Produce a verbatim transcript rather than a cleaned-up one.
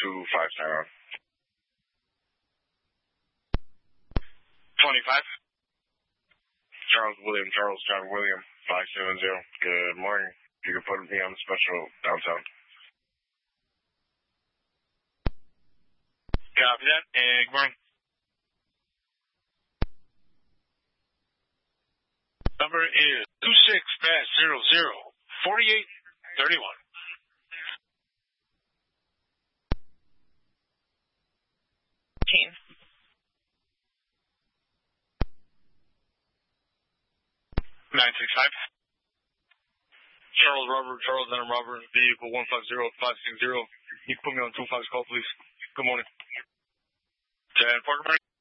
two five seven. twenty-five. Charles William, Charles John William, five seven zero. Good morning. You can put me on the special downtown. Copy that. And good morning. Number is two six zero zero four eight three one. nine six five. Charles Robert, Charles Adam Robert, vehicle one five zero five six zero. You can put me on two five call, please. Good morning. ten Parker.